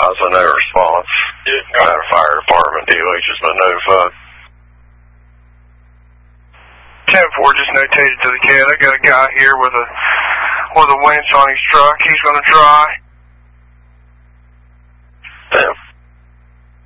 so no response. Fire department, DOH has been notified. 10-4 just notated to the CAD. I got a guy here with a winch on his truck. He's going to try